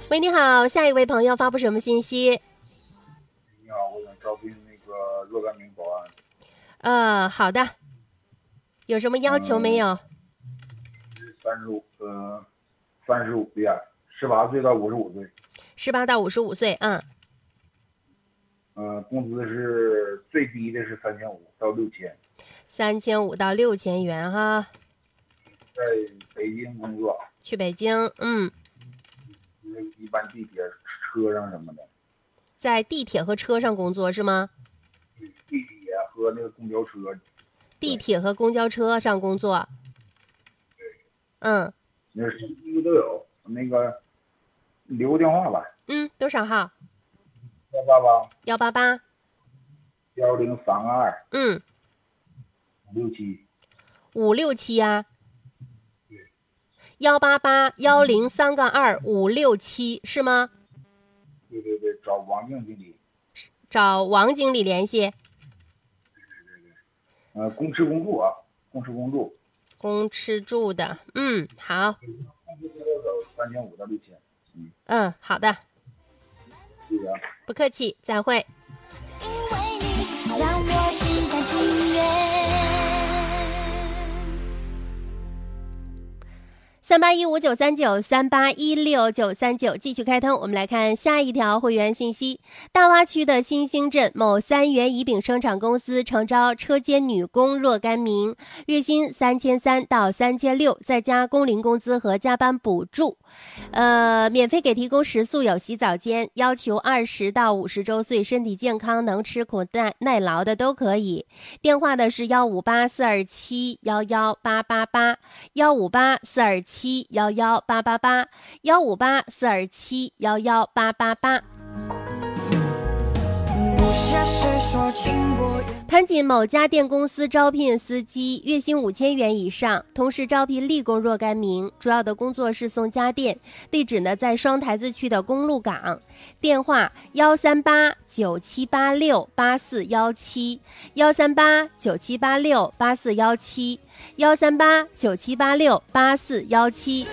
喂，你好，下一位朋友发布什么信息？ 你好，我想招聘那个若干名保好的，有什么要求没安， 有？ 35，对18岁到55岁， 18到55岁， 工资是最低的是3500到6000， 3500到6000元哈， 在北京工作， 去北京， 一般地铁车上什么的， 在地铁和车上工作是吗？ 地铁和那个公交车， 地铁和公交车上工作，嗯那是一个都有。那个留个电话吧， 多少号 188 ？188， 10322 嗯 567。 ，567呀，18810325567是吗？ 对对对，找王静经理。 找王经理联系， 公吃公住啊，公吃公住， 公吃住的，好， 工资多少？3500到6000。 好的， 对呀。 不客气，再会。 因为你让我心甘情愿。 38159393816939继续开通，我们来看下一条会员信息。大洼区的新兴镇某3元乙丙生产公司诚招车间女工若干名，月薪3300到3600，再加工龄工资和加班补助。免费给提供食宿，有洗澡间，要求20到50周岁，身体健康，能吃苦耐劳的都可以。电话的是15842711888，15842711888，15842711888。 不下谁说情过盘锦某家电公司招聘司机，月薪5000元以上，同时招聘力工若干名，主要的工作是送家电，地址呢在双台子区的公路港，电话13897868417，13897868417，13897868417。